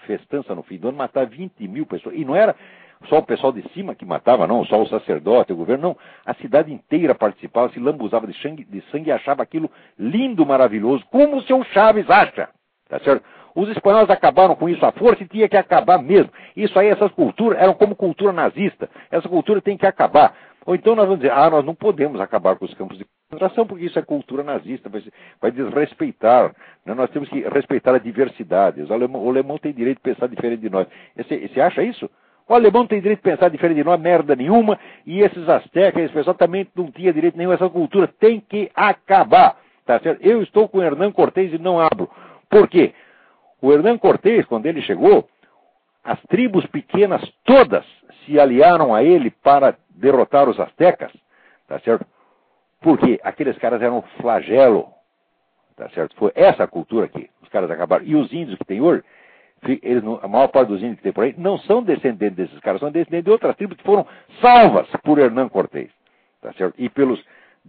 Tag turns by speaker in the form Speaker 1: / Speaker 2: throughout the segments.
Speaker 1: festança no fim do ano, matar 20 mil pessoas. E não era só o pessoal de cima que matava, não, só o sacerdote, o governo, não. A cidade inteira participava, se lambuzava de sangue e achava aquilo lindo, maravilhoso, como o seu Chaves acha, tá certo? Os espanhóis acabaram com isso à força e tinha que acabar mesmo. Isso aí, essas culturas, eram como cultura nazista. Essa cultura tem que acabar. Ou então nós vamos dizer, nós não podemos acabar com os campos de concentração, porque isso é cultura nazista, vai desrespeitar. Né? Nós temos que respeitar a diversidade. O alemão tem direito de pensar diferente de nós. Você acha isso? O alemão tem direito de pensar diferente de nós, merda nenhuma, e esses astecas, esse pessoal também não tinha direito nenhum. Essa cultura tem que acabar. Tá certo? Eu estou com o Hernán Cortés e não abro. Por quê? O Hernán Cortés, quando ele chegou, as tribos pequenas todas se aliaram a ele para derrotar os astecas, tá certo? Porque aqueles caras eram um flagelo, tá certo? Foi essa a cultura que os caras acabaram. E os índios que tem hoje, a maior parte dos índios que tem por aí, não são descendentes desses caras, são descendentes de outras tribos que foram salvas por Hernán Cortés, tá certo? E pelos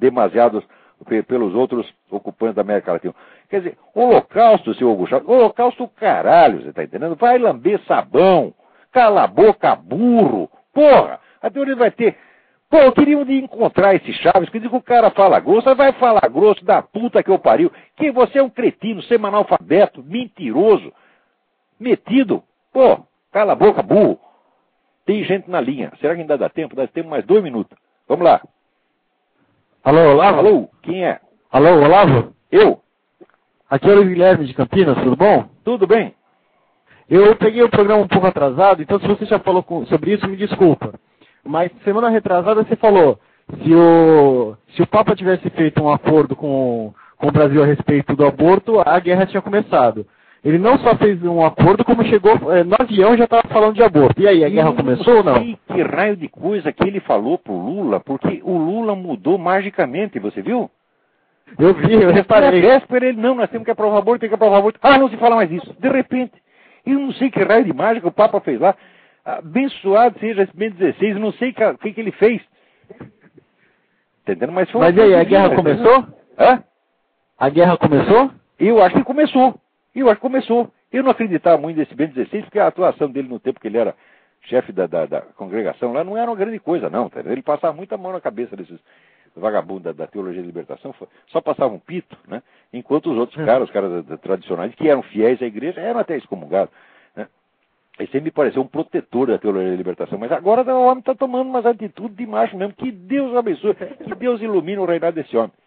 Speaker 1: outros ocupantes da América Latina. Quer dizer, holocausto, seu Augusto Chaves, holocausto caralho, você tá entendendo? Vai lamber sabão, cala a boca, burro, porra, a teoria vai ter. Pô, eu queria um dia encontrar esse Chaves, que diz que o cara fala grosso, vai falar grosso da puta que eu pariu, que você é um cretino, semanalfabeto, mentiroso, metido, pô, cala a boca, burro. Tem gente na linha, será que ainda dá tempo? Dá tempo mais 2 minutos. Vamos lá.
Speaker 2: Alô, Olavo?
Speaker 1: Alô, quem é?
Speaker 2: Alô, Olavo?
Speaker 1: Eu.
Speaker 2: Aqui é o Guilherme de Campinas, tudo bom?
Speaker 1: Tudo bem.
Speaker 2: Eu peguei o programa um pouco atrasado, então se você já falou sobre isso, me desculpa. Mas semana retrasada você falou, se o Papa tivesse feito um acordo com o Brasil a respeito do aborto, a guerra tinha começado. Ele não só fez um acordo, como chegou no avião e já estava falando de aborto. E aí, a guerra começou ou não?
Speaker 1: Eu não sei que raio de coisa que ele falou pro Lula, porque o Lula mudou magicamente, você viu?
Speaker 2: Eu vi, eu reparei.
Speaker 1: Na véspera ele, não, nós temos que aprovar o aborto, tem que aprovar o aborto. Não se fala mais isso. De repente, eu não sei que raio de mágica o Papa fez lá. Abençoado seja esse Bento XVI, eu não sei o que ele fez. Entendendo? Mas
Speaker 2: e aí, a guerra começou?
Speaker 1: Hã?
Speaker 2: A guerra começou?
Speaker 1: Eu acho que começou. Eu não acreditava muito nesse Bento XVI, porque a atuação dele no tempo que ele era chefe da congregação lá não era uma grande coisa, não. Tá? Ele passava muita mão na cabeça desses vagabundos da teologia da libertação, só passavam um pito, né? Enquanto os outros caras, os caras tradicionais, que eram fiéis à igreja, eram até excomungados. Né? Esse aí me pareceu um protetor da teologia da libertação, mas agora o homem está tomando umas atitudes de macho mesmo. Que Deus abençoe, que Deus ilumine o reinado desse homem.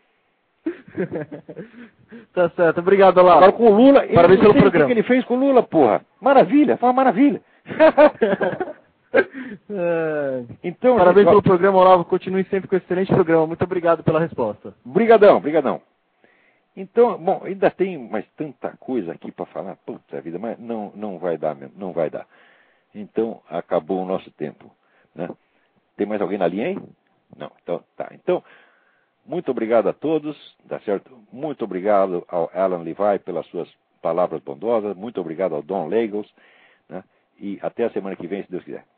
Speaker 2: Tá certo, obrigado, Olavo.
Speaker 1: Agora com o Lula,
Speaker 2: parabéns pelo programa.
Speaker 1: O que ele fez com o Lula, porra? Maravilha, foi uma maravilha. Então,
Speaker 2: parabéns pelo programa, Olavo. Continue sempre com esse excelente programa. Muito obrigado pela resposta.
Speaker 1: Brigadão. Então, bom, ainda tem mais tanta coisa aqui para falar. Puta vida, mas não vai dar mesmo, não vai dar. Então, acabou o nosso tempo. Né? Tem mais alguém na linha aí? Não, então, tá. Então, muito obrigado a todos, tá certo? Muito obrigado ao Alan Levi pelas suas palavras bondosas. Muito obrigado ao Don Lagos, né? E até a semana que vem, se Deus quiser.